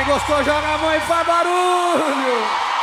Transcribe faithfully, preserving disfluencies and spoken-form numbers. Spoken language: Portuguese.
Quem gostou, joga a mão e faz barulho!